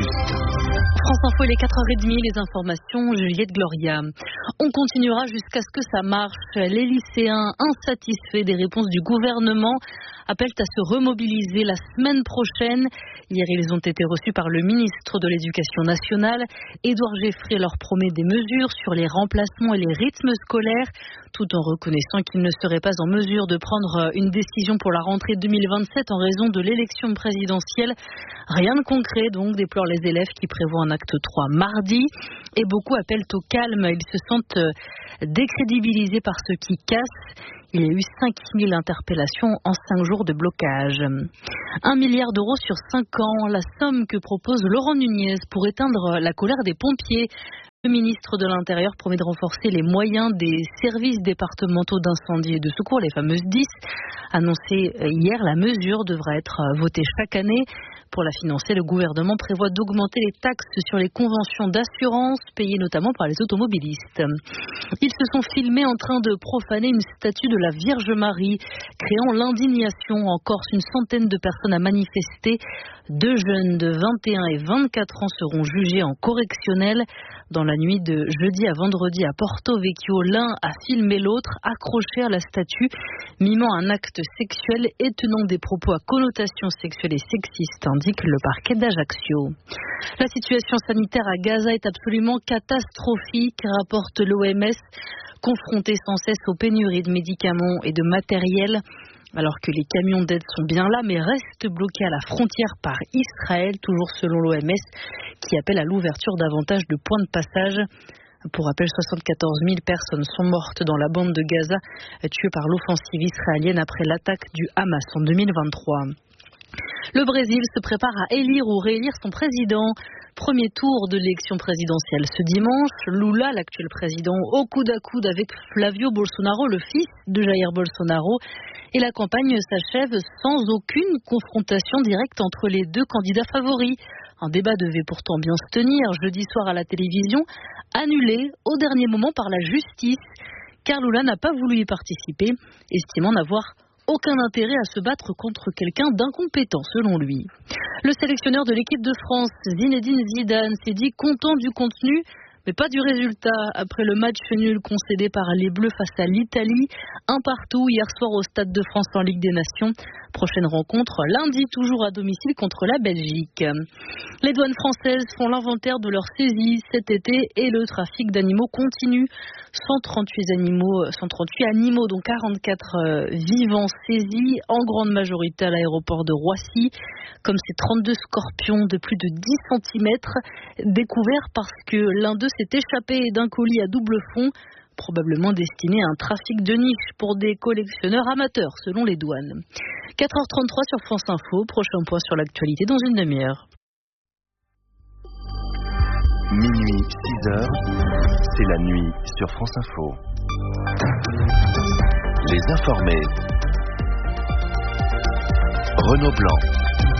France Info, il est 4h30, les informations, Juliette Gloria. On continuera jusqu'à ce que ça marche. Les lycéens insatisfaits des réponses du gouvernement appellent à se remobiliser la semaine prochaine. Hier, ils ont été reçus par le ministre de l'Éducation nationale. Édouard Geffray leur promet des mesures sur les remplacements et les rythmes scolaires, tout en reconnaissant qu'il ne serait pas en mesure de prendre une décision pour la rentrée 2027 en raison de l'élection présidentielle. Rien de concret, donc, déplorent les élèves qui prévoient un acte 3 mardi. Et beaucoup appellent au calme. Ils se sentent décrédibilisés par ceux qui cassent. Il y a eu 5000 interpellations en 5 jours de blocage. 1 milliard d'euros sur 5 ans, la somme que propose Laurent Nunez pour éteindre la colère des pompiers. Le ministre de l'Intérieur promet de renforcer les moyens des services départementaux d'incendie et de secours, les fameuses 10. Annoncé hier, la mesure devra être votée chaque année. Pour la financer, le gouvernement prévoit d'augmenter les taxes sur les conventions d'assurance payées notamment par les automobilistes. Ils se sont filmés en train de profaner une statue de la Vierge Marie, créant l'indignation. En Corse, une centaine de personnes a manifesté. 2 jeunes de 21 et 24 ans seront jugés en correctionnel. Dans la nuit de jeudi à vendredi à Porto Vecchio, l'un a filmé l'autre accroché à la statue, mimant un acte sexuel et tenant des propos à connotation sexuelle et sexiste, indique le parquet d'Ajaccio. La situation sanitaire à Gaza est absolument catastrophique, rapporte l'OMS, confrontée sans cesse aux pénuries de médicaments et de matériel. Alors que les camions d'aide sont bien là, mais restent bloqués à la frontière par Israël, toujours selon l'OMS, qui appelle à l'ouverture davantage de points de passage. Pour rappel, 74 000 personnes sont mortes dans la bande de Gaza, tuées par l'offensive israélienne après l'attaque du Hamas en 2023. Le Brésil se prépare à élire ou réélire son président. Premier tour de l'élection présidentielle ce dimanche. Lula, l'actuel président, au coude à coude avec Flavio Bolsonaro, le fils de Jair Bolsonaro. Et la campagne s'achève sans aucune confrontation directe entre les deux candidats favoris. Un débat devait pourtant bien se tenir jeudi soir à la télévision, annulé au dernier moment par la justice, car Lula n'a pas voulu y participer, estimant n'avoir aucun intérêt à se battre contre quelqu'un d'incompétent, selon lui. Le sélectionneur de l'équipe de France, Zinedine Zidane, s'est dit content du contenu, mais pas du résultat. Après le match nul concédé par les Bleus face à l'Italie, 1-1 hier soir au Stade de France en Ligue des Nations. Prochaine rencontre lundi, toujours à domicile contre la Belgique. Les douanes françaises font l'inventaire de leurs saisies cet été et le trafic d'animaux continue. 138 animaux, dont 44 vivants saisis, en grande majorité à l'aéroport de Roissy, comme ces 32 scorpions de plus de 10 cm, découverts parce que l'un d'eux s'est échappé d'un colis à double fond, probablement destiné à un trafic de niche pour des collectionneurs amateurs, selon les douanes. 4h33 sur France Info, prochain point sur l'actualité dans une demi-heure. Minuit, 6h, c'est la nuit sur France Info. Les informés. Renaud Blanc.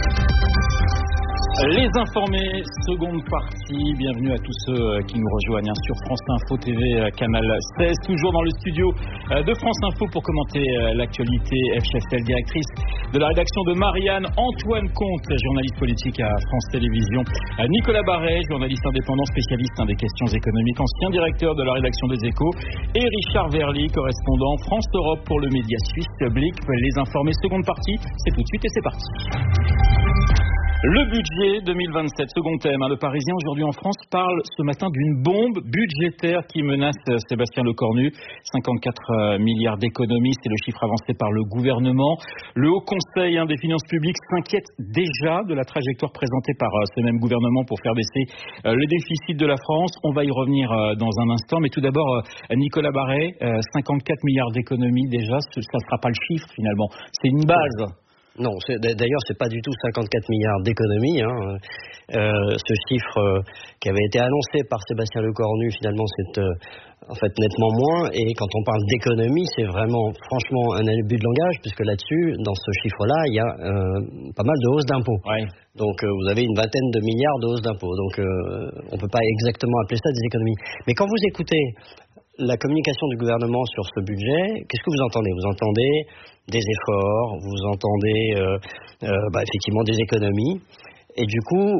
Les informés, seconde partie. Bienvenue à tous ceux qui nous rejoignent sur France Info TV, canal 16. Toujours dans le studio de France Info pour commenter l'actualité. F. Cheftel, directrice de la rédaction de Marianne. Antoine Comte, journaliste politique à France Télévisions. Nicolas Barret, journaliste indépendant, spécialiste des questions économiques, ancien directeur de la rédaction des Échos. Et Richard Verly, correspondant France-Europe pour le média suisse Blick. Les informés, seconde partie. C'est tout de suite et c'est parti. Le budget 2027, second thème. Le Parisien aujourd'hui en France parle ce matin d'une bombe budgétaire qui menace Sébastien Lecornu. 54 milliards d'économies, c'est le chiffre avancé par le gouvernement. Le Haut Conseil des finances publiques s'inquiète déjà de la trajectoire présentée par ce même gouvernement pour faire baisser le déficit de la France. On va y revenir dans un instant. Mais tout d'abord, Nicolas Barret, 54 milliards d'économies déjà, ça ne sera pas le chiffre finalement. C'est une base. Non, d'ailleurs, c'est pas du tout 54 milliards d'économies. Ce chiffre qui avait été annoncé par Sébastien Lecornu, finalement, c'est en fait nettement moins. Et quand on parle d'économie, c'est vraiment, franchement, un abus de langage, puisque là-dessus, dans ce chiffre-là, il y a pas mal de hausses d'impôts. Ouais. Donc, vous avez une vingtaine de milliards de hausses d'impôts. Donc, on peut pas exactement appeler ça des économies. Mais quand vous écoutez la communication du gouvernement sur ce budget, qu'est-ce que vous entendez ? Vous entendez des efforts, vous entendez effectivement des économies. Et du coup,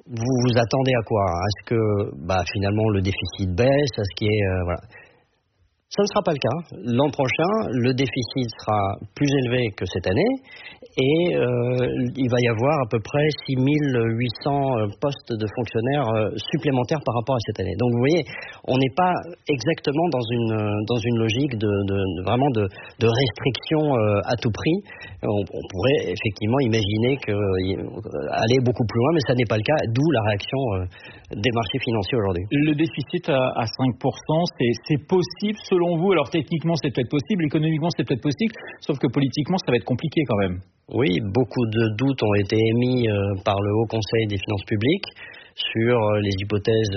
vous vous attendez à quoi? À ce que finalement le déficit baisse, à ce qui est voilà. Ça ne sera pas le cas. L'an prochain, le déficit sera plus élevé que cette année et il va y avoir à peu près 6800 postes de fonctionnaires supplémentaires par rapport à cette année. Donc vous voyez, on n'est pas exactement dans une logique vraiment de restriction à tout prix. On pourrait effectivement imaginer aller beaucoup plus loin, mais ça n'est pas le cas, d'où la réaction des marchés financiers aujourd'hui. Le déficit à 5%, c'est possible selon vous? Alors techniquement c'est peut-être possible, économiquement c'est peut-être possible, sauf que politiquement ça va être compliqué quand même. Oui, beaucoup de doutes ont été émis par le Haut Conseil des finances publiques sur les hypothèses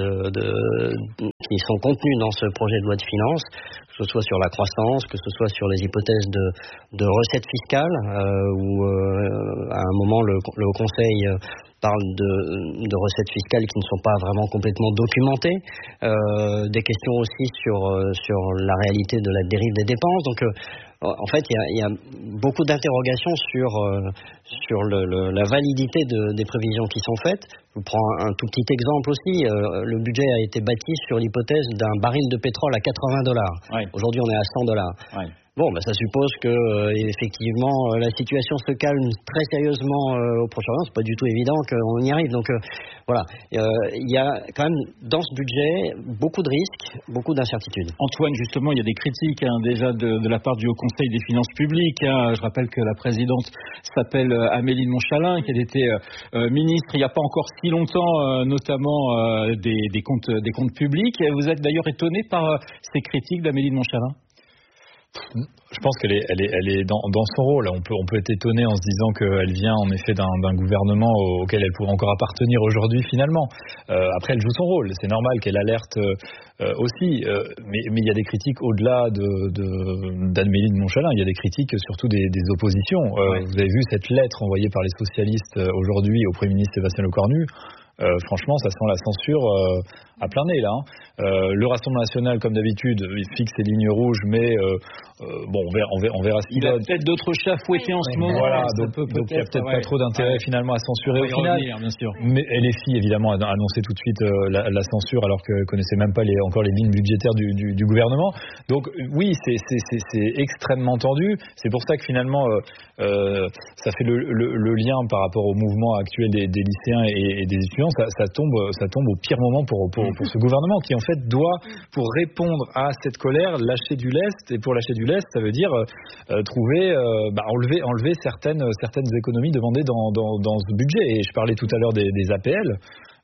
qui sont contenues dans ce projet de loi de finances, que ce soit sur la croissance, que ce soit sur les hypothèses de recettes fiscales, où à un moment le Haut Conseil parle de recettes fiscales qui ne sont pas vraiment complètement documentées, des questions aussi sur la réalité de la dérive des dépenses. Donc en fait, il y a beaucoup d'interrogations sur la validité des prévisions qui sont faites. Je vous prends un tout petit exemple aussi. Le budget a été bâti sur l'hypothèse d'un baril de pétrole à $80. Ouais. Aujourd'hui, on est à $100. Ouais. Bon, ça suppose que effectivement la situation se calme très sérieusement au Proche-Orient. C'est pas du tout évident qu'on y arrive. Donc voilà, il y a quand même dans ce budget beaucoup de risques, beaucoup d'incertitudes. Antoine, justement, il y a des critiques déjà de la part du Haut Conseil des finances publiques. Je rappelle que la présidente s'appelle Amélie de Montchalin, qu'elle était ministre il n'y a pas encore si longtemps, notamment des comptes publics. Vous êtes d'ailleurs étonné par ces critiques d'Amélie de Montchalin? Je pense qu'elle est dans son rôle. On peut être étonné en se disant qu'elle vient en effet d'un gouvernement auquel elle pourrait encore appartenir aujourd'hui finalement. Après, elle joue son rôle. C'est normal qu'elle alerte aussi. Mais il y a des critiques au-delà d'Amélie de Montchalin. Il y a des critiques surtout des oppositions. Vous avez vu cette lettre envoyée par les socialistes aujourd'hui au Premier ministre Sébastien Lecornu. Franchement, ça sent la censure à plein nez là. Le Rassemblement national, comme d'habitude, il fixe ses lignes rouges, mais on verra ce qu'il a. Il a peut-être d'autres chats fouettés en ce moment. Voilà, donc il n'y a peut-être pas trop d'intérêt finalement à censurer au final. Revenir, bien sûr. Mais LFI évidemment a annoncé tout de suite la censure alors qu'elle ne connaissait même pas encore les lignes budgétaires du gouvernement. Donc oui, c'est extrêmement tendu. C'est pour ça que finalement ça fait le lien par rapport au mouvement actuel des lycéens et des étudiants. Ça tombe au pire moment pour ce gouvernement qui en fait doit, pour répondre à cette colère, lâcher du lest. Et pour lâcher du lest, ça veut dire enlever certaines économies demandées dans ce budget. Et je parlais tout à l'heure des APL.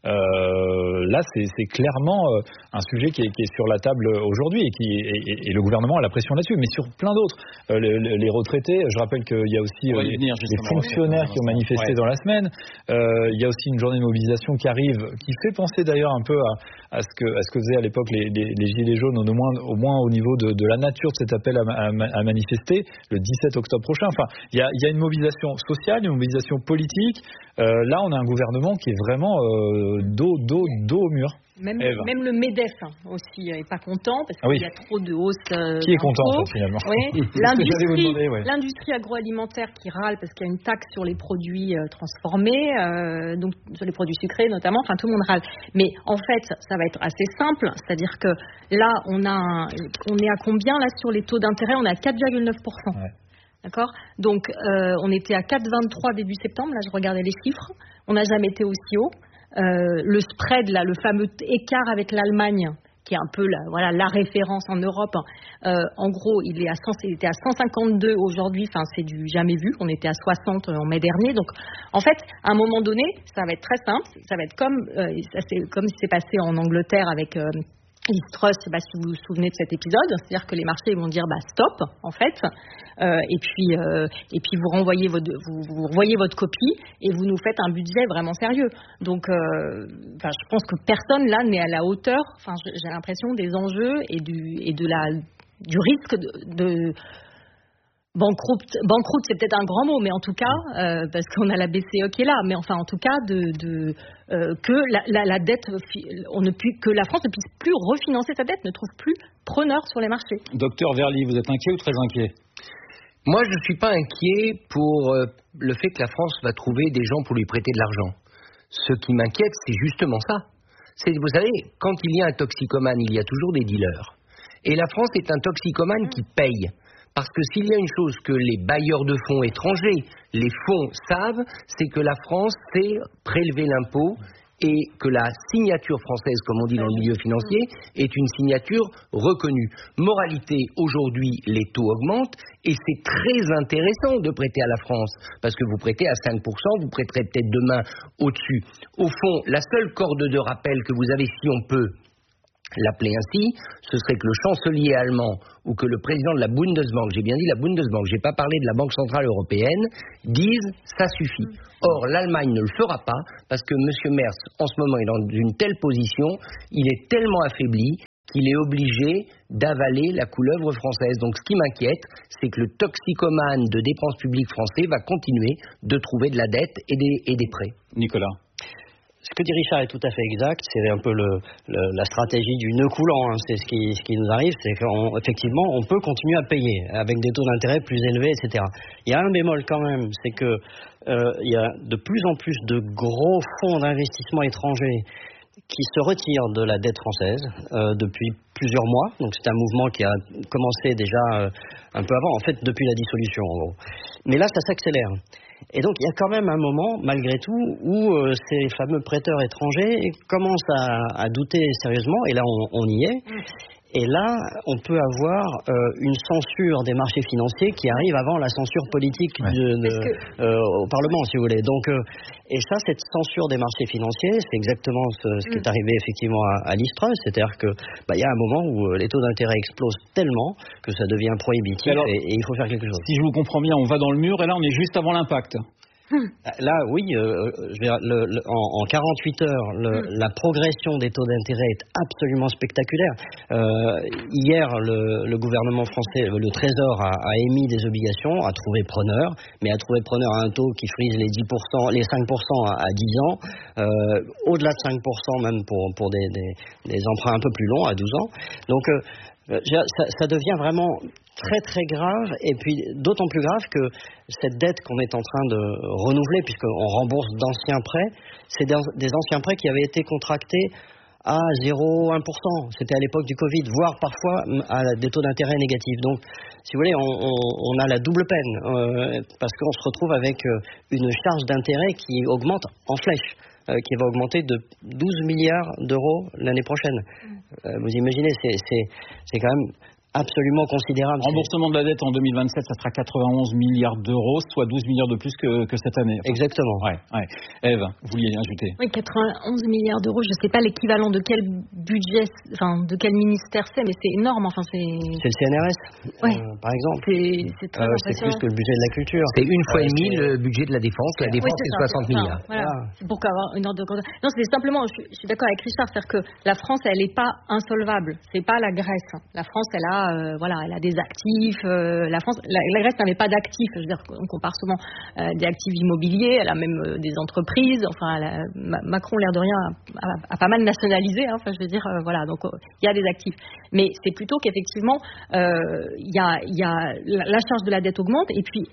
Là, c'est clairement un sujet qui est sur la table aujourd'hui et le gouvernement a la pression là-dessus, mais sur plein d'autres. Les retraités, je rappelle qu'il y a aussi les fonctionnaires qui ont manifesté dans la semaine. Il y a aussi une journée de mobilisation qui arrive, qui fait penser d'ailleurs un peu à ce que faisaient à l'époque les gilets jaunes, au moins au niveau de la nature de cet appel à manifester le 17 octobre prochain. Enfin, il y a une mobilisation sociale, une mobilisation politique. Là, on a un gouvernement qui est vraiment dos au mur. Même le MEDEF aussi est pas content parce qu'il y a trop de hausse. Qui est content en fait, finalement? Oui. L'industrie agroalimentaire qui râle parce qu'il y a une taxe sur les produits transformés, donc sur les produits sucrés notamment. Enfin, tout le monde râle. Mais en fait, ça va être assez simple, c'est-à-dire que là, on est à combien là sur les taux d'intérêt? On est à 4,9%. Ouais. D'accord. Donc, on était à 4,23 début septembre. Là, je regardais les chiffres. On n'a jamais été aussi haut. Le spread, là, le fameux écart avec l'Allemagne, qui est un peu la référence en Europe. En gros, il était à 152 aujourd'hui. Enfin, c'est du jamais vu. On était à 60 en mai dernier. Donc, en fait, à un moment donné, ça va être très simple. Ça va être comme ce qui s'est passé en Angleterre avec Liz Truss, je ne sais pas si vous vous souvenez de cet épisode, c'est-à-dire que les marchés vont dire stop en fait, et puis vous revoyez votre copie et vous nous faites un budget vraiment sérieux. Donc, je pense que personne là n'est à la hauteur. Enfin, j'ai l'impression des enjeux et du risque de banqueroute, c'est peut-être un grand mot, mais en tout cas, parce qu'on a la BCE qui est là, mais enfin, en tout cas, que la dette, que la France ne puisse plus refinancer sa dette, ne trouve plus preneur sur les marchés. Docteur Verly, vous êtes inquiet ou très inquiet? Moi, je ne suis pas inquiet pour le fait que la France va trouver des gens pour lui prêter de l'argent. Ce qui m'inquiète, c'est justement ça. Vous savez, quand il y a un toxicomane, il y a toujours des dealers. Et la France est un toxicomane qui paye. Parce que s'il y a une chose que les bailleurs de fonds étrangers, les fonds savent, c'est que la France sait prélever l'impôt et que la signature française, comme on dit dans le milieu financier, est une signature reconnue. Moralité, aujourd'hui, les taux augmentent et c'est très intéressant de prêter à la France parce que vous prêtez à 5%, vous prêterez peut-être demain au-dessus. Au fond, la seule corde de rappel que vous avez, si on peut l'appeler ainsi, ce serait que le chancelier allemand ou que le président de la Bundesbank, j'ai bien dit la Bundesbank, j'ai pas parlé de la Banque Centrale Européenne, disent ça suffit. Or, l'Allemagne ne le fera pas parce que M. Merz, en ce moment, est dans une telle position, il est tellement affaibli qu'il est obligé d'avaler la couleuvre française. Donc, ce qui m'inquiète, c'est que le toxicomane de dépenses publiques français va continuer de trouver de la dette et des prêts. Nicolas. Ce que dit Richard est tout à fait exact, c'est un peu la stratégie du nœud coulant, c'est ce qui nous arrive, c'est qu'effectivement on peut continuer à payer avec des taux d'intérêt plus élevés, etc. Il y a un bémol quand même, c'est que il y a de plus en plus de gros fonds d'investissement étrangers qui se retirent de la dette française depuis plusieurs mois. Donc c'est un mouvement qui a commencé déjà un peu avant, en fait depuis la dissolution en gros. Mais là ça s'accélère. Et donc il y a quand même un moment, malgré tout, où ces fameux prêteurs étrangers commencent à douter sérieusement, et là on y est. Et là, on peut avoir une censure des marchés financiers qui arrive avant la censure politique au Parlement, si vous voulez. Donc, et ça, cette censure des marchés financiers, c'est exactement ce qui est arrivé effectivement à Liz Truss. C'est-à-dire que y a un moment où les taux d'intérêt explosent tellement que ça devient prohibitif. Alors, et il faut faire quelque chose. Si je vous comprends bien, on va dans le mur et là, on est juste avant l'impact. Là, oui, en 48 heures, la progression des taux d'intérêt est absolument spectaculaire. Hier, le gouvernement français, le Trésor a émis des obligations, a trouvé preneur, mais a trouvé preneur à un taux qui frise les 10%, les 5% à 10 ans, au-delà de 5% même pour des emprunts un peu plus longs, à 12 ans. Donc, ça devient vraiment très très grave, et puis d'autant plus grave que cette dette qu'on est en train de renouveler, puisqu'on rembourse d'anciens prêts, c'est des anciens prêts qui avaient été contractés à 0,1%. C'était à l'époque du Covid, voire parfois à des taux d'intérêt négatifs. Donc, si vous voulez, on a la double peine, parce qu'on se retrouve avec une charge d'intérêt qui augmente en flèche, qui va augmenter de 12 milliards d'euros l'année prochaine. Vous imaginez, c'est quand même absolument considérable. Remboursement de la dette en 2027, ça sera 91 milliards d'euros, soit 12 milliards de plus que cette année. Exactement. Ouais. Ève, vous vouliez ajouter? Oui, 91 milliards d'euros, je ne sais pas l'équivalent de quel budget, de quel ministère c'est, mais c'est énorme. C'est le CNRS, par exemple. C'est très impressionnant. C'est plus que le budget de la culture. C'est une fois et demi le budget de la défense. La défense, c'est 60 milliards. Voilà. Pour avoir une ordre de grandeur. Non, c'est simplement, je suis d'accord avec Richard, c'est-à-dire que la France, elle n'est pas insolvable. C'est pas la Grèce. La France, elle a des actifs. La Grèce n'avait pas d'actifs. Je veux dire, on compare souvent des actifs immobiliers. Elle a même des entreprises. Enfin, Macron, l'air de rien, a pas mal nationalisé. Enfin, je veux dire, donc il y a des actifs. Mais c'est plutôt qu'effectivement, il y a la charge de la dette augmente, et puis.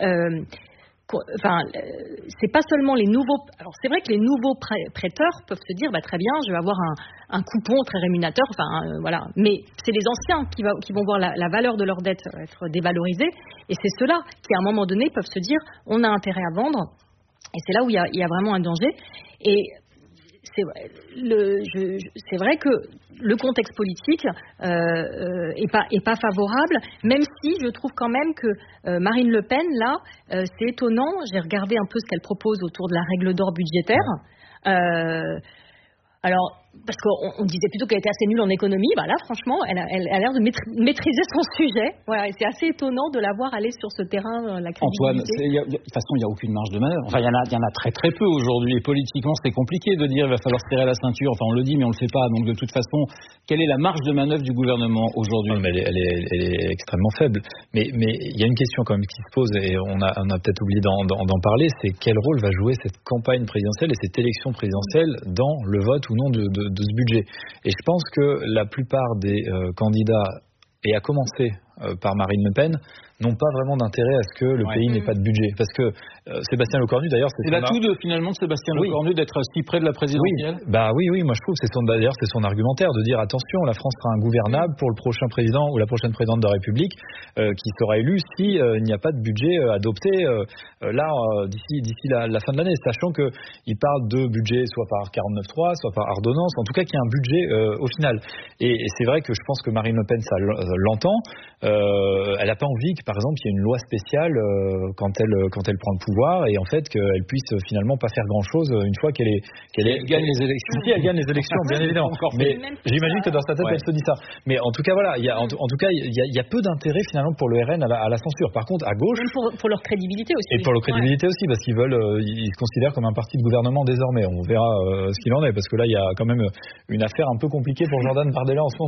C'est pas seulement les nouveaux. Alors c'est vrai que les nouveaux prêteurs peuvent se dire très bien, je vais avoir un coupon très rémunérateur. Mais c'est les anciens qui vont voir la valeur de leur dette être dévalorisée, et c'est ceux-là qui à un moment donné peuvent se dire on a intérêt à vendre, et c'est là où il y a vraiment un danger. Et c'est vrai que le contexte politique est pas favorable, même si je trouve quand même que Marine Le Pen, là, c'est étonnant. J'ai regardé un peu ce qu'elle propose autour de la règle d'or budgétaire. Alors, parce qu'on disait plutôt qu'elle était assez nulle en économie, là, franchement, elle a l'air de maîtriser son sujet. Voilà, et c'est assez étonnant de la voir aller sur ce terrain, la crédibilité. Antoine, de toute façon, il n'y a aucune marge de manœuvre. Enfin, il y en a très très peu aujourd'hui. Et politiquement, c'est compliqué de dire il va falloir serrer la ceinture. Enfin, on le dit, mais on ne le fait pas. Donc, de toute façon, quelle est la marge de manœuvre du gouvernement aujourd'hui? Elle est extrêmement faible. Mais il y a une question quand même qui se pose, et on a peut-être oublié d'en parler, c'est quel rôle va jouer cette campagne présidentielle et cette élection présidentielle dans le vote ou non de ce budget. Et je pense que la plupart des candidats, et à commencer par Marine Le Pen n'ont pas vraiment d'intérêt à ce que le pays n'ait pas de budget. Parce que Sébastien Lecornu, d'ailleurs... C'est l'atout finalement de Sébastien Lecornu d'être si près de la présidentielle. Oui, moi je trouve que c'est son argumentaire de dire attention, la France sera ingouvernable pour le prochain président ou la prochaine présidente de la République qui sera élu si il n'y a pas de budget adopté d'ici la fin de l'année. Sachant qu'il parle de budget soit par 49.3, soit par ordonnance, en tout cas qu'il y a un budget au final. Et c'est vrai que je pense que Marine Le Pen, ça l'entend. Elle n'a pas envie que, par exemple, il y ait une loi spéciale quand elle prend le pouvoir et en fait qu'elle puisse finalement pas faire grand-chose une fois qu'elle gagne les élections. Si elle gagne les élections, bien évidemment. Mais j'imagine que dans sa tête, elle se dit ça. Mais en tout cas, voilà, il y a peu d'intérêt finalement pour le RN à la censure. Par contre, à gauche, même pour leur crédibilité aussi. Et pour leur crédibilité aussi, parce qu'ils ils se considèrent comme un parti de gouvernement désormais. On verra ce qu'il en est, parce que là, il y a quand même une affaire un peu compliquée pour Jordan Bardella en ce moment.